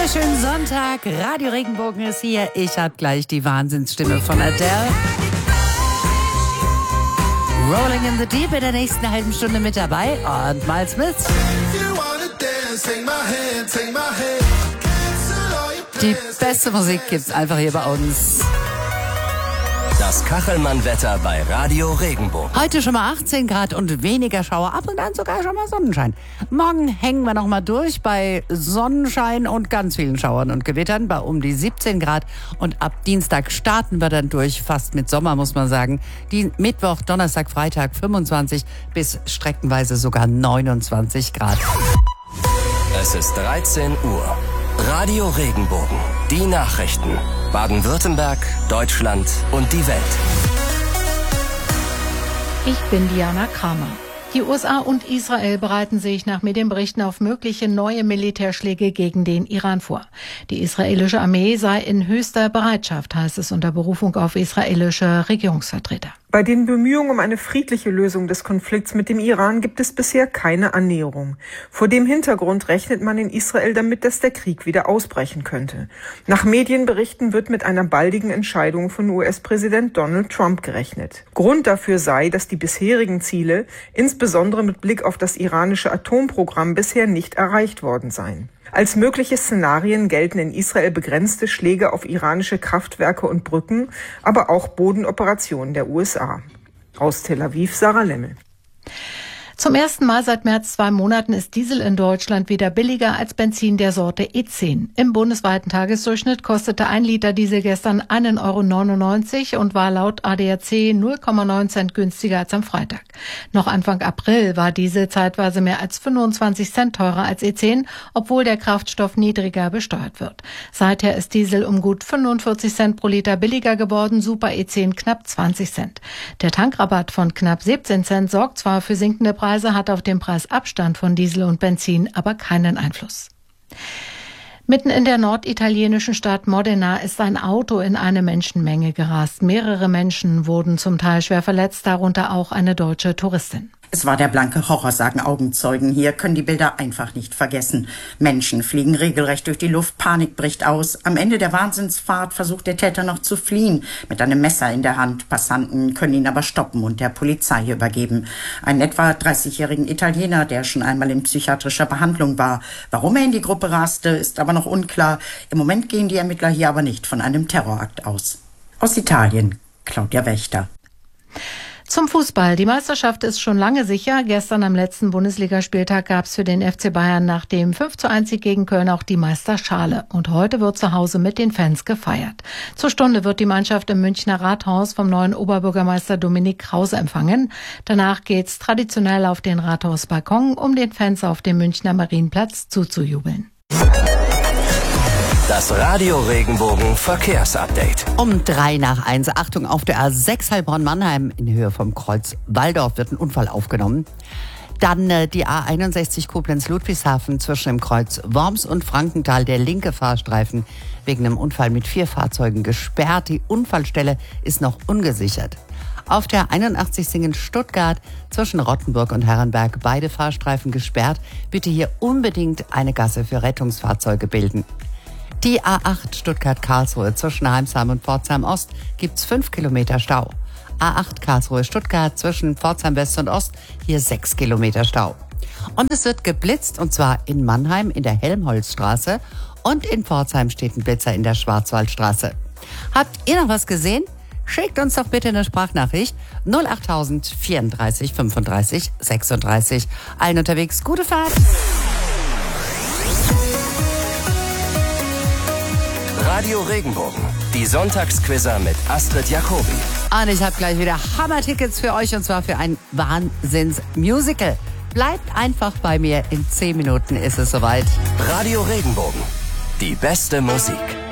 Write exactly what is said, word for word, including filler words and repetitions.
Wunderschönen Sonntag, Radio Regenbogen ist hier. Ich habe gleich die Wahnsinnsstimme von Adele. Rolling in the Deep in der nächsten halben Stunde mit dabei und Miles Smith. Die beste Musik gibt's einfach hier bei uns. Das Kachelmann-Wetter bei Radio Regenbogen. Heute schon mal achtzehn Grad und weniger Schauer, ab und an sogar schon mal Sonnenschein. Morgen hängen wir noch mal durch bei Sonnenschein und ganz vielen Schauern und Gewittern bei um die siebzehn Grad. Und ab Dienstag starten wir dann durch, fast mit Sommer, muss man sagen. Die Mittwoch, Donnerstag, Freitag fünfundzwanzig bis streckenweise sogar neunundzwanzig Grad. Es ist dreizehn Uhr. Radio Regenbogen. Die Nachrichten. Baden-Württemberg, Deutschland und die Welt. Ich bin Diana Kramer. Die U S A und Israel bereiten sich nach Medienberichten auf mögliche neue Militärschläge gegen den Iran vor. Die israelische Armee sei in höchster Bereitschaft, heißt es unter Berufung auf israelische Regierungsvertreter. Bei den Bemühungen um eine friedliche Lösung des Konflikts mit dem Iran gibt es bisher keine Annäherung. Vor dem Hintergrund rechnet man in Israel damit, dass der Krieg wieder ausbrechen könnte. Nach Medienberichten wird mit einer baldigen Entscheidung von U S-Präsident Donald Trump gerechnet. Grund dafür sei, dass die bisherigen Ziele, insbesondere mit Blick auf das iranische Atomprogramm, bisher nicht erreicht worden seien. Als mögliche Szenarien gelten in Israel begrenzte Schläge auf iranische Kraftwerke und Brücken, aber auch Bodenoperationen der U S A. Aus Tel Aviv, Sarah Lemmel. Zum ersten Mal seit mehr als zwei Monaten ist Diesel in Deutschland wieder billiger als Benzin der Sorte E zehn. Im bundesweiten Tagesdurchschnitt kostete ein Liter Diesel gestern ein Euro neunundneunzig und war laut A D A C null Komma neun Cent günstiger als am Freitag. Noch Anfang April war Diesel zeitweise mehr als fünfundzwanzig Cent teurer als E zehn, obwohl der Kraftstoff niedriger besteuert wird. Seither ist Diesel um gut fünfundvierzig Cent pro Liter billiger geworden, Super E zehn knapp zwanzig Cent. Der Tankrabatt von knapp siebzehn Cent sorgt zwar für sinkende Preise, hat auf den Preisabstand von Diesel und Benzin aber keinen Einfluss. Mitten in der norditalienischen Stadt Modena ist ein Auto in eine Menschenmenge gerast. Mehrere Menschen wurden zum Teil schwer verletzt, darunter auch eine deutsche Touristin. Es war der blanke Horror, sagen Augenzeugen. Hier können die Bilder einfach nicht vergessen. Menschen fliegen regelrecht durch die Luft, Panik bricht aus. Am Ende der Wahnsinnsfahrt versucht der Täter noch zu fliehen, mit einem Messer in der Hand. Passanten können ihn aber stoppen und der Polizei übergeben. Einen etwa dreißigjährigen Italiener, der schon einmal in psychiatrischer Behandlung war. Warum er in die Gruppe raste, ist aber noch unklar. Im Moment gehen die Ermittler hier aber nicht von einem Terrorakt aus. Aus Italien, Claudia Wächter. Zum Fußball. Die Meisterschaft ist schon lange sicher. Gestern am letzten Bundesligaspieltag gab es für den F C Bayern nach dem fünf zu eins Sieg gegen Köln auch die Meisterschale. Und heute wird zu Hause mit den Fans gefeiert. Zur Stunde wird die Mannschaft im Münchner Rathaus vom neuen Oberbürgermeister Dominik Krause empfangen. Danach geht's traditionell auf den Rathausbalkon, um den Fans auf dem Münchner Marienplatz zuzujubeln. Das Radio Regenbogen Verkehrsupdate. Um drei nach eins. Achtung, auf der A sechs Heilbronn-Mannheim in Höhe vom Kreuz Walldorf wird ein Unfall aufgenommen. Dann äh, die A einundsechzig Koblenz-Ludwigshafen zwischen dem Kreuz Worms und Frankenthal. Der linke Fahrstreifen wegen einem Unfall mit vier Fahrzeugen gesperrt. Die Unfallstelle ist noch ungesichert. Auf der einundachtzig Singen-Stuttgart zwischen Rottenburg und Herrenberg beide Fahrstreifen gesperrt. Bitte hier unbedingt eine Gasse für Rettungsfahrzeuge bilden. Die A acht Stuttgart-Karlsruhe zwischen Heimsheim und Pforzheim Ost gibt's fünf Kilometer Stau. A acht Karlsruhe-Stuttgart zwischen Pforzheim West und Ost, hier sechs Kilometer Stau. Und es wird geblitzt, und zwar in Mannheim in der Helmholtzstraße und in Pforzheim steht ein Blitzer in der Schwarzwaldstraße. Habt ihr noch was gesehen? Schickt uns doch bitte eine Sprachnachricht null acht tausend vierunddreißig fünfunddreißig sechsunddreißig. Allen unterwegs, gute Fahrt! Radio Regenbogen, die Sonntagsquizzer mit Astrid Jacobi. Und ich habe gleich wieder Hammer-Tickets für euch, und zwar für ein Wahnsinns-Musical. Bleibt einfach bei mir, in zehn Minuten ist es soweit. Radio Regenbogen, die beste Musik.